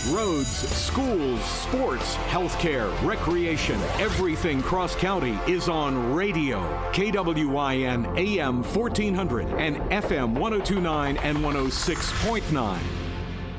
roads, schools, sports, healthcare, recreation, everything cross-county is on radio. KWIN AM 1400 and FM 1029 and 106.9.